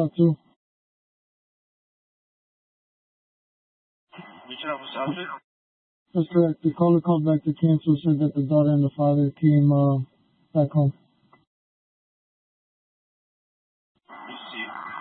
too. Reaching out for Southwick? That's correct. The caller called back to cancel, said that the daughter and the father came back home. Let's see.